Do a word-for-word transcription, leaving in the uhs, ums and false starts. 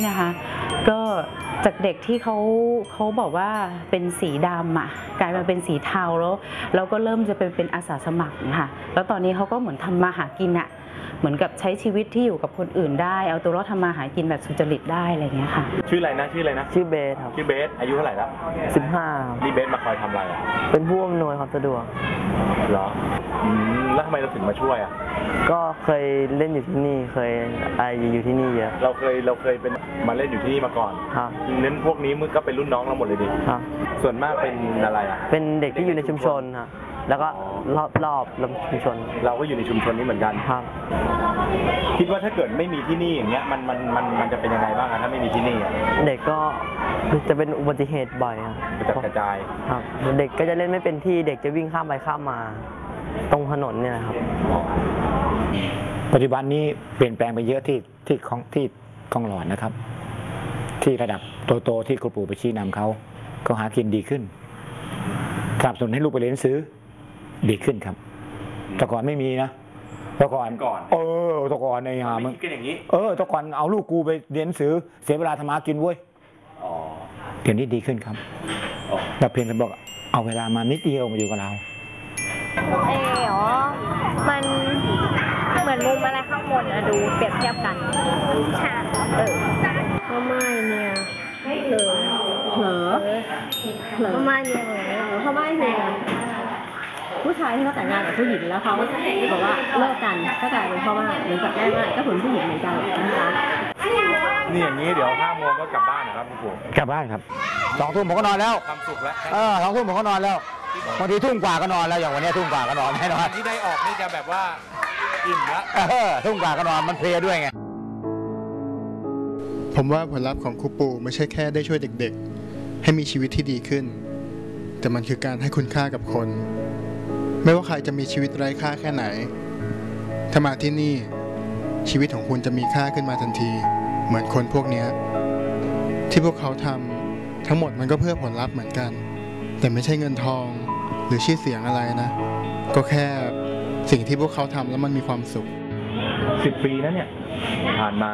นะคะก็จากเด็กที่เขาเขาบอกว่าเป็นสีดำอ่ะกลายมาเป็นสีเทาแล้วแล้วก็เริ่มจะเป็นเป็นอาสาสมัครค่ะแล้วตอนนี้เขาก็เหมือนทำมาหากินอ่ะเหมือนกับใช้ชีวิตที่อยู่กับคนอื่นได้เอาตัวรอดทำมาหากินแบบสุจริตได้อะไรอย่างเงี้ยค่ะชื่ออะไรนะชื่ออะไรนะชื่อเบสครับชื่อเบสอายุเท่าไหร่แล้วสิบห้านี่เบสมาคอยทำอะไรอ่ะเป็นผู้อำนวยความสะดวกเหรออืมแล้วทำไมเราถึงมาช่วยอ่ะก็เคยเล่นอยู่ที่นี่เคยไออยู่ที่นี่เยอะเราเคยเราเคยเป็นมาเล่นอยู่ที่นี่มาก่อนครับเน้นพวกนี้มึงก็เป็นรุ่นน้องเราหมดเลยดิครับส่วนมากเป็นอะไรอ่ะเป็นเด็กที่อยู่ในชุมชนครับแล้วก็รอบรอบรอบชุมชนเราก็อยู่ในชุมชนนี้เหมือนกันครับคิดว่าถ้าเกิดไม่มีที่นี่อย่างเงี้ยมันมันมันมันจะเป็นยังไงบ้างถ้าไม่มีที่นี่เด็กก็จะเป็นอุบัติเหตุบ่อยครับกระจัดกระจายครับเด็กก็จะเล่นไม่เป็นที่เด็กจะวิ่งข้ามไปข้ามมาตรงถนนเนี่ยครับปัจจุบันนี้เปลี่ยนแปลงไปเยอะที่ที่ของที่คลองหลอดนะครับที่ระดับโตๆที่ครูปู่ไปชี้นำเขาเขาหากินดีขึ้นสนับสนุนให้ลูกไปเรียนหนังสือดีขึ้นครับแต่ก่อนไม่มีนะแต่ก่อนเออแต่ก่อนในหามันเออแต่ก่อนเอาลูกกูไปเรียนหนังสือเสียเวลาทำมากินเว้ยเดี๋ยวนี้ดีขึ้นครับแต่เพียงแต่บอกเอาเวลามานิดเดียวมาอยู่กับเราเอ๋อมันเหมือนมุมอะไรข้างบนอะดูเปรียบเทียบกันใช่เออก็ไม่เนี่ยเหลอเหลอเหลอไม่เนี่ยเขาไม่เนี่ยผู้ชายที่เขาแต่งงานกับผู้หญิงแล้วเขาบอกว่าเลิกกันก็กลายเป็นพ่อม่ายหรือกับแม่ม่ายก็ผลผู้หญิงเหมือนกันนะคะนี่อย่างนี้เดี๋ยวห้าโมงก็กลับบ้านนะครับคุณปู่กลับบ้านครับสองทุ่มผมก็นอนแล้วความสุขแล้วเออสองทุ่มผมก็นอนแล้วบางทีทุ่มกว่าก็นอนแล้วอย่างวันนี้ทุ่มกว่าก็นอนแน่นอนที่ได้ออกนี่จะแบบว่าอิ่มแล้วเออทุ่มกว่าก็นอนมันเพลียด้วยไงผมว่าผลลัพธ์ของครูปู่ไม่ใช่แค่ได้ช่วยเด็กๆให้มีชีวิตที่ดีขึ้นแต่มันคือการให้คุณค่ากับคนไม่ว่าใครจะมีชีวิตไร้ค่าแค่ไหนถ้ามาที่นี่ชีวิตของคุณจะมีค่าขึ้นมาทันทีเหมือนคนพวกนี้ที่พวกเขาทำทั้งหมดมันก็เพื่อผลลัพธ์เหมือนกันแต่ไม่ใช่เงินทองหรือชื่อเสียงอะไรนะก็แค่สิ่งที่พวกเขาทำแล้วมันมีความสุขสิบปีนั้นเนี่ยผ่านมา